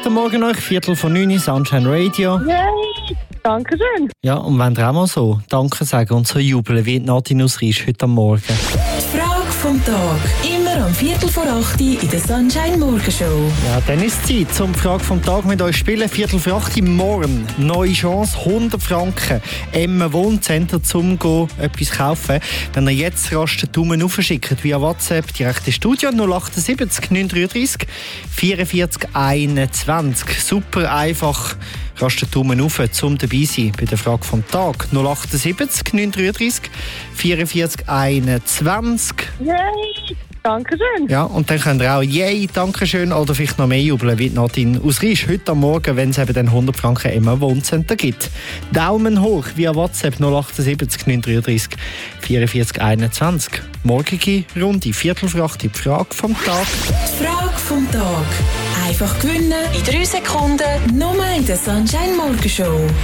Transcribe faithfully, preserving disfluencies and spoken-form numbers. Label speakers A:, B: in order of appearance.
A: heute Morgen euch, Viertel von neun, Sunshine Radio.
B: Yay! Danke schön.
A: Ja, und wenn ihr auch mal so Danke sagen und so jubeln wie Nadine aus Riesch heute am Morgen.
C: Die Frage vom Tag. Immer am Viertel vor acht in der Sunshine Morgenshow.
A: Ja, dann ist es Zeit zum Frage vom Tag mit euch spielen. Viertel vor acht im Morgen. Neue Chance, hundert Franken. Emma Wohncenter zum go etwas kaufen. Wenn ihr jetzt rasch den Daumen aufschickt via WhatsApp, direkt ins Studio null achtundsiebzig neun dreiunddreißig vierundvierzig einundzwanzig. Super einfach. Rasch den Daumen auf, zum dabei sein bei der Frage vom Tag. null achtundsiebzig neun dreiunddreißig vierundvierzig einundzwanzig.
B: Yay! Danke schön.
A: Ja, und dann könnt ihr auch «Yay, Dankeschön» oder vielleicht noch mehr jubeln, wie Nadine aus Riesch heute am Morgen, wenn es eben dann hundert Franken Emma Wohncenter gibt. Daumen hoch via WhatsApp null achtundsiebzig neun dreiunddreißig vierundvierzig einundzwanzig. Morgige Runde, Viertel vor acht, die Frage vom Tag.
C: Die Frage vom Tag. Einfach gewinnen in drei Sekunden, nur in der Sunshine Morgenshow.